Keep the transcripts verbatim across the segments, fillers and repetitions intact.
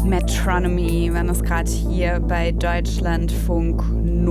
Metronomy, wann es gerade hier bei Deutschlandfunk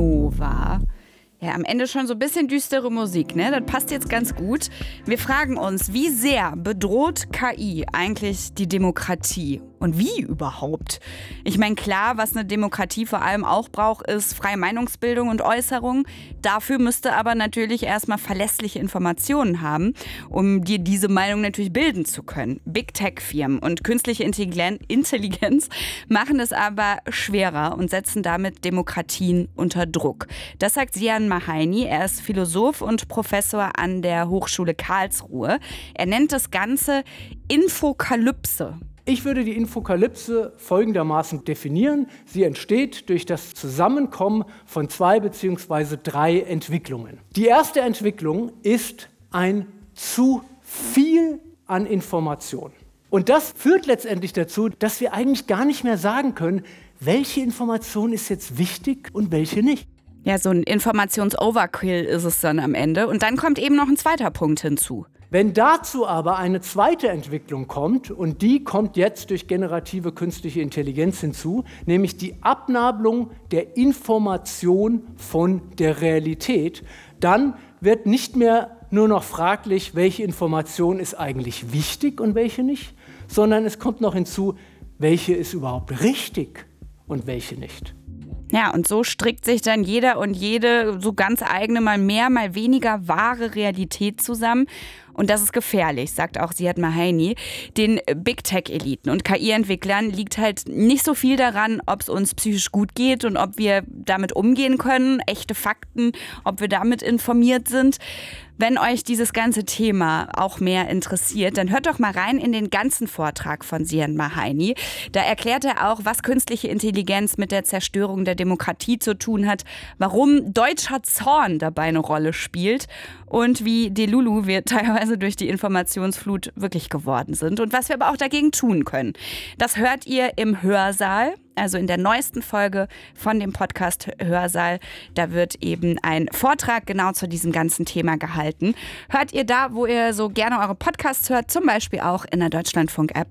Nova. Ja, am Ende schon so ein bisschen düstere Musik, ne? Das passt jetzt ganz gut. Wir fragen uns, wie sehr bedroht K I eigentlich die Demokratie? Und wie überhaupt? Ich meine, klar, was eine Demokratie vor allem auch braucht, ist freie Meinungsbildung und Äußerung. Dafür müsste aber natürlich erstmal verlässliche Informationen haben, um dir diese Meinung natürlich bilden zu können. Big Tech-Firmen und künstliche Intelligenz machen es aber schwerer und setzen damit Demokratien unter Druck. Das sagt Ziad Mahaini. Er ist Philosoph und Professor an der Hochschule Karlsruhe. Er nennt das Ganze Infokalypse. Ich würde die Infokalypse folgendermaßen definieren. Sie entsteht durch das Zusammenkommen von zwei bzw. drei Entwicklungen. Die erste Entwicklung ist ein zu viel an Information. Und das führt letztendlich dazu, dass wir eigentlich gar nicht mehr sagen können, welche Information ist jetzt wichtig und welche nicht. Ja, so ein Informations-Overkill ist es dann am Ende. Und dann kommt eben noch ein zweiter Punkt hinzu. Wenn dazu aber eine zweite Entwicklung kommt, und die kommt jetzt durch generative künstliche Intelligenz hinzu, nämlich die Abnabelung der Information von der Realität, dann wird nicht mehr nur noch fraglich, welche Information ist eigentlich wichtig und welche nicht, sondern es kommt noch hinzu, welche ist überhaupt richtig und welche nicht. Ja, und so strickt sich dann jeder und jede so ganz eigene, mal mehr, mal weniger wahre Realität zusammen. Und das ist gefährlich, sagt auch Ziad Mahaini. Den Big Tech-Eliten und K I-Entwicklern liegt halt nicht so viel daran, ob es uns psychisch gut geht und ob wir damit umgehen können, echte Fakten, ob wir damit informiert sind. Wenn euch dieses ganze Thema auch mehr interessiert, dann hört doch mal rein in den ganzen Vortrag von Ziad Mahaini. Da erklärt er auch, was künstliche Intelligenz mit der Zerstörung der Demokratie zu tun hat, warum deutscher Zorn dabei eine Rolle spielt und wie Delulu wir teilweise durch die Informationsflut wirklich geworden sind und was wir aber auch dagegen tun können. Das hört ihr im Hörsaal. Also in der neuesten Folge von dem Podcast Hörsaal, da wird eben ein Vortrag genau zu diesem ganzen Thema gehalten. Hört ihr da, wo ihr so gerne eure Podcasts hört, zum Beispiel auch in der Deutschlandfunk-App.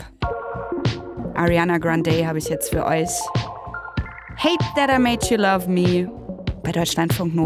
Ariana Grande habe ich jetzt für euch. Hate That I Made You Love Me bei Deutschlandfunk Nova.